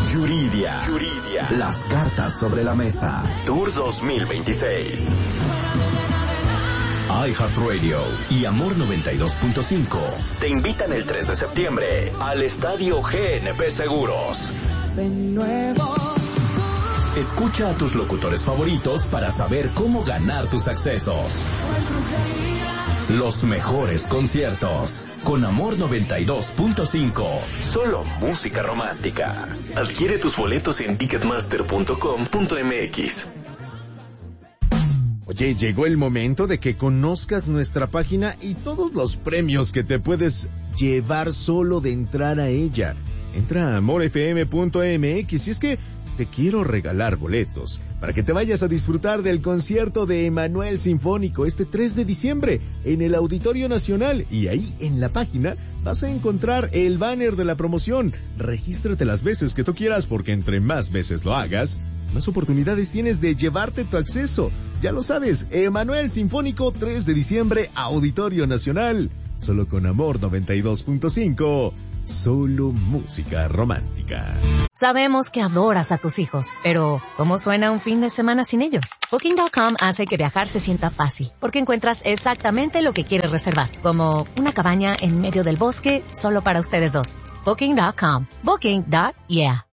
Yuridia. Las cartas sobre la mesa. Tour 2026. iHeartRadio y Amor 92.5 te invitan el 3 de septiembre al Estadio GNP Seguros. De nuevo. Escucha a tus locutores favoritos para saber cómo ganar tus accesos. Los mejores conciertos con Amor 92.5. Solo música romántica. Adquiere tus boletos en ticketmaster.com.mx. Oye, llegó el momento de que conozcas nuestra página y todos los premios que te puedes llevar solo de entrar a ella. Entra a amorfm.mx y es que te quiero regalar boletos para que te vayas a disfrutar del concierto de Emanuel Sinfónico este 3 de diciembre en el Auditorio Nacional. Y ahí en la página vas a encontrar el banner de la promoción. Regístrate las veces que tú quieras porque entre más veces lo hagas, más oportunidades tienes de llevarte tu acceso. Ya lo sabes, Emanuel Sinfónico 3 de diciembre, Auditorio Nacional. Solo con Amor 92.5. Solo música romántica. Sabemos que adoras a tus hijos, pero ¿cómo suena un fin de semana sin ellos? Booking.com hace que viajar se sienta fácil, porque encuentras exactamente lo que quieres reservar, como una cabaña en medio del bosque solo para ustedes dos. Booking.com. Booking.yeah.